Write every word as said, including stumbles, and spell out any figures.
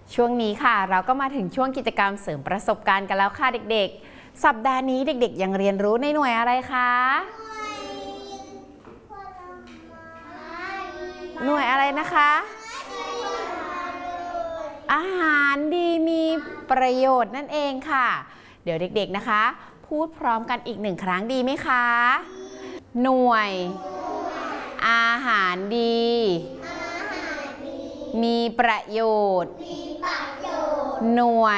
ช่วงนี้ค่ะเราก็มาถึงช่วงกิจกรรมเสริมประสบการณ์กันแล้วค่ะเด็กๆสัปดาห์นี้เด็กๆยังเรียนรู้ในหน่วยอะไรคะหน่วยอะไรนะคะอาหารดีมีประโยชน์นั่นเองค่ะเดี๋ยวเด็กๆนะคะพูดพร้อมกันอีกหนึ่งครั้งดีไหมคะหน่วยอาหารดีมีประโยชน์หน่วย